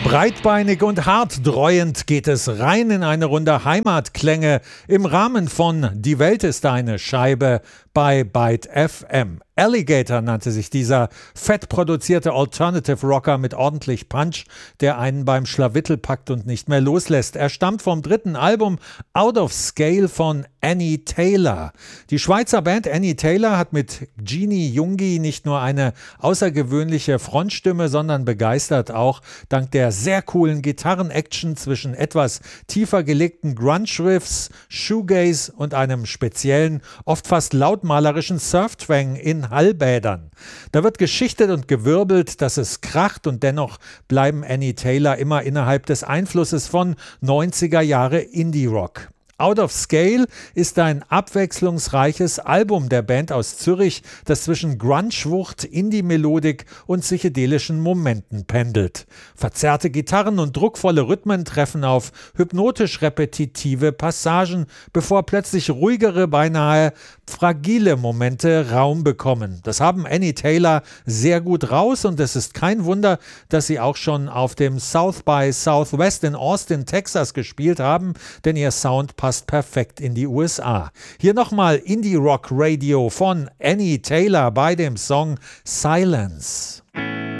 Breitbeinig und hartdreuend geht es rein in eine Runde Heimatklänge im Rahmen von Die Welt ist eine Scheibe bei Byte FM. Alligator nannte sich dieser fett produzierte Alternative Rocker mit ordentlich Punch, der einen beim Schlawittel packt und nicht mehr loslässt. Er stammt vom dritten Album Out of Scale von Annie Taylor. Die Schweizer Band Annie Taylor hat mit Genie Jungi nicht nur eine außergewöhnliche Frontstimme, sondern begeistert auch dank der sehr coolen Gitarren-Action zwischen etwas tiefer gelegten Grunge-Riffs, Shoegaze und einem speziellen, oft fast lautmalerischen Surf-Twang in Hallbädern. Da wird geschichtet und gewirbelt, dass es kracht und dennoch bleiben Annie Taylor immer innerhalb des Einflusses von 90er Jahre Indie-Rock. Out of Scale ist ein abwechslungsreiches Album der Band aus Zürich, das zwischen Grunge-Wucht, Indie-Melodik und psychedelischen Momenten pendelt. Verzerrte Gitarren und druckvolle Rhythmen treffen auf hypnotisch-repetitive Passagen, bevor plötzlich ruhigere, beinahe fragile Momente Raum bekommen. Das haben Annie Taylor sehr gut raus und es ist kein Wunder, dass sie auch schon auf dem South by Southwest in Austin, Texas gespielt haben, denn ihr Sound passt perfekt in die USA. Hier nochmal Indie Rock Radio von Annie Taylor bei dem Song Silence.